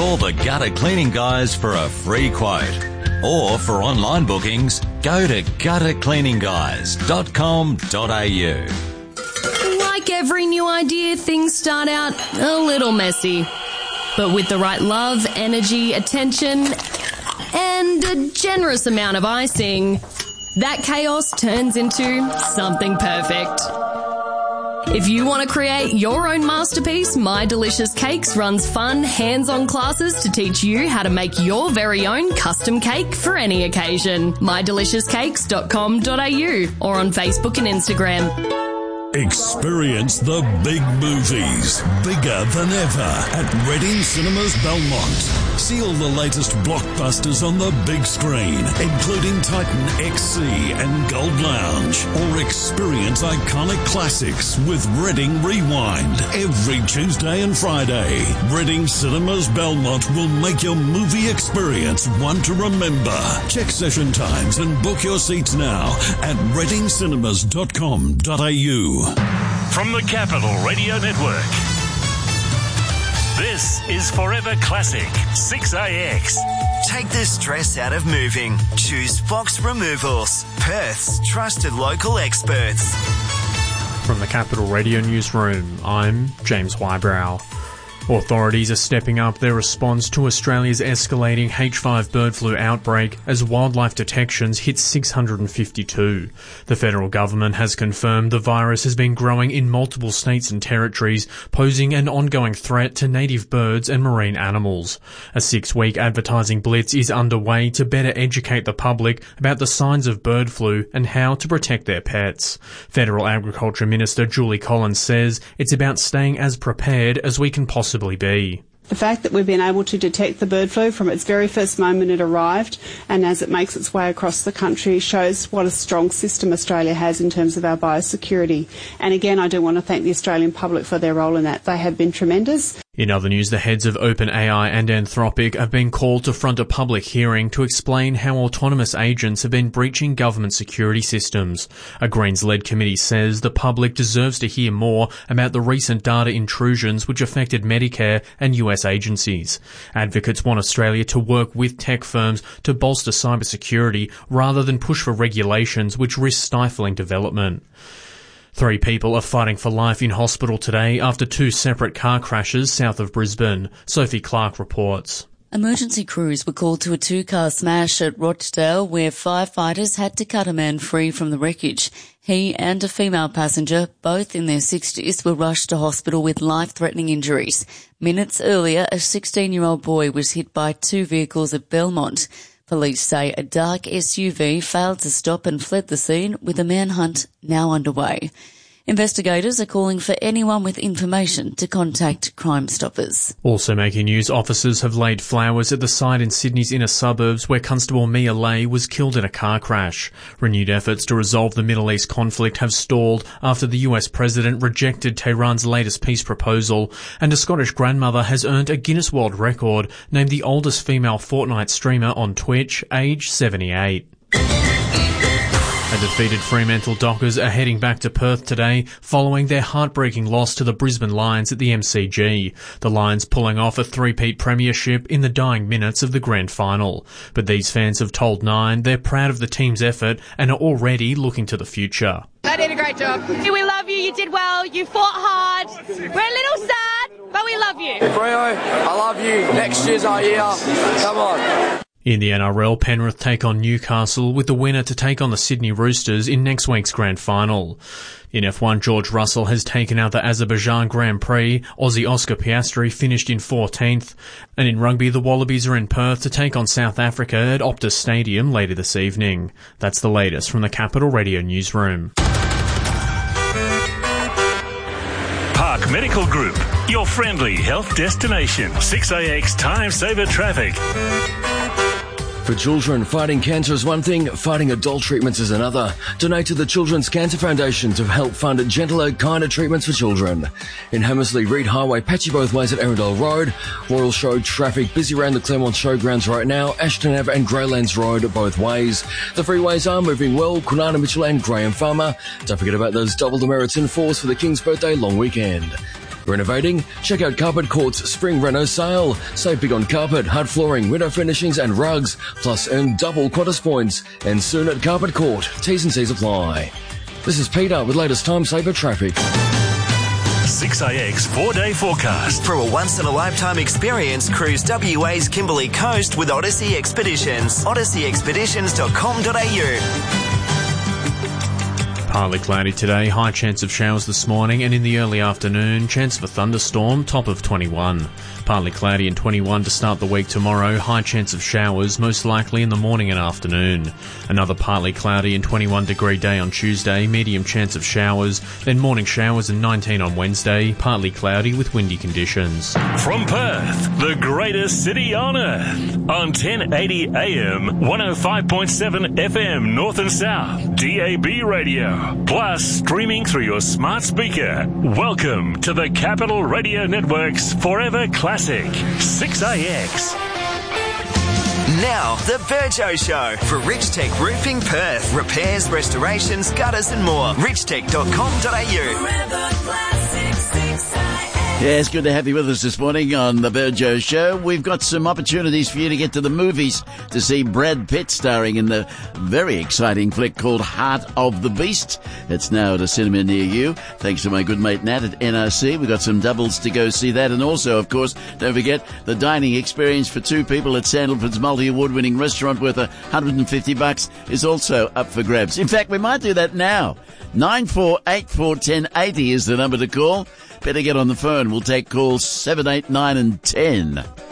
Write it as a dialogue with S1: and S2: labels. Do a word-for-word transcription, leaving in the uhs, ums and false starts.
S1: Call the Gutter Cleaning Guys for a free quote. Or for online bookings, go to gutter cleaning guys dot com dot a u.
S2: Like every new idea, things start out a little messy. But with the right love, energy, attention, and a generous amount of icing, that chaos turns into something perfect. If you want to create your own masterpiece, My Delicious Cakes runs fun, hands-on classes to teach you how to make your very own custom cake for any occasion. my delicious cakes dot com dot a u or on Facebook and Instagram.
S3: Experience the big movies, bigger than ever, at Reading Cinemas Belmont. See all the latest blockbusters on the big screen, including Titan X C and Gold Lounge. Or experience iconic classics with Reading Rewind every Tuesday and Friday. Reading Cinemas Belmont will make your movie experience one to remember. Check session times and book your seats now at reading cinemas dot com dot a u.
S4: From the Capital Radio Network, this is Forever Classic six A X.
S5: Take the stress out of moving. Choose Fox Removals, Perth's trusted local experts.
S6: From the Capital Radio Newsroom, I'm James Whybrow. Authorities are stepping up their response to Australia's escalating H five bird flu outbreak as wildlife detections hit six hundred fifty-two. The federal government has confirmed the virus has been growing in multiple states and territories, posing an ongoing threat to native birds and marine animals. A six-week advertising blitz is underway to better educate the public about the signs of bird flu and how to protect their pets. Federal Agriculture Minister Julie Collins says it's about staying as prepared as we can possibly be.
S7: The fact that we've been able to detect the bird flu from its very first moment it arrived and as it makes its way across the country shows what a strong system Australia has in terms of our biosecurity. And again, I do want to thank the Australian public for their role in that. They have been tremendous.
S6: In other news, the heads of OpenAI and Anthropic have been called to front a public hearing to explain how autonomous agents have been breaching government security systems. A Greens-led committee says the public deserves to hear more about the recent data intrusions which affected Medicare and U S agencies. Advocates want Australia to work with tech firms to bolster cybersecurity rather than push for regulations which risk stifling development. Three people are fighting for life in hospital today after two separate car crashes south of Brisbane. Sophie Clark reports.
S8: Emergency crews were called to a two-car smash at Rochdale where firefighters had to cut a man free from the wreckage. He and a female passenger, both in their sixties, were rushed to hospital with life-threatening injuries. Minutes earlier, a sixteen-year-old boy was hit by two vehicles at Belmont. Police say a dark S U V failed to stop and fled the scene, with a manhunt now underway. Investigators are calling for anyone with information to contact Crime Stoppers.
S6: Also making news, officers have laid flowers at the site in Sydney's inner suburbs where Constable Mia Lay was killed in a car crash. Renewed efforts to resolve the Middle East conflict have stalled after the U S president rejected Tehran's latest peace proposal, and a Scottish grandmother has earned a Guinness World Record, named the oldest female Fortnite streamer on Twitch, aged seventy-eight. A defeated Fremantle Dockers are heading back to Perth today following their heartbreaking loss to the Brisbane Lions at the M C G. The Lions pulling off a three-peat premiership in the dying minutes of the grand final. But these fans have told Nine they're proud of the team's effort and are already looking to the future.
S9: They did a great job. We love you, you did well, you fought hard. We're a little sad, but we love you.
S10: Freo, I love you. Next year's our year. Come on.
S6: In the N R L, Penrith take on Newcastle, with the winner to take on the Sydney Roosters in next week's grand final. In F one, George Russell has taken out the Azerbaijan Grand Prix. Aussie Oscar Piastri finished in fourteenth. And in rugby, the Wallabies are in Perth to take on South Africa at Optus Stadium later this evening. That's the latest from the Capital Radio Newsroom.
S4: Park Medical Group, your friendly health destination. six A X Time Saver Traffic.
S11: For children, fighting cancer is one thing, fighting adult treatments is another. Donate to the Children's Cancer Foundation to help fund gentler, kinder treatments for children. In Hammersley, Reed Highway, patchy both ways at Arundel Road. Royal Show traffic busy around the Claremont Showgrounds right now. Ashton Ave and Greylands Road both ways. The freeways are moving well. Kunana Mitchell and Graham Farmer. Don't forget about those double demerits in force for the King's birthday long weekend. Renovating? Check out Carpet Court's Spring Reno sale. Save big on carpet, hard flooring, window furnishings and rugs. Plus earn double Qantas points. And soon at Carpet Court. T's and C's apply. This is Peter with latest Time Saver traffic.
S4: six A X four-day forecast.
S5: For a once-in-a-lifetime experience, cruise W A's Kimberley Coast with Odyssey Expeditions. odyssey expeditions dot com dot a u.
S6: Partly cloudy today, high chance of showers this morning, and in the early afternoon, chance of a thunderstorm, top of twenty-one. Partly cloudy and twenty-one to start the week tomorrow, high chance of showers, most likely in the morning and afternoon. Another partly cloudy and twenty-one degree day on Tuesday, medium chance of showers, then morning showers and nineteen on Wednesday, partly cloudy with windy conditions.
S4: From Perth, the greatest city on earth, on ten eighty A M, one oh five point seven F M North and South, D A B radio. Plus, streaming through your smart speaker. Welcome to the Capital Radio Network's Forever Classic, six A X.
S5: Now, the Virgo Show for Richtech Roofing Perth. Repairs, restorations, gutters and more. richtech dot com dot a u.
S12: Forever Classic, six A X.
S13: Yeah, it's good to have you with us this morning on the Virgo Show. We've got some opportunities for you to get to the movies to see Brad Pitt starring in the very exciting flick called Heart of the Beast. It's now at a cinema near you. Thanks to my good mate Nat at N R C. We've got some doubles to go see that. And also, of course, don't forget the dining experience for two people at Sandalford's multi-award winning restaurant worth one hundred fifty bucks is also up for grabs. In fact, we might do that now. nine four eight four, one oh eight oh is the number to call. Better get on the phone. We'll take calls seven, eight, nine and ten.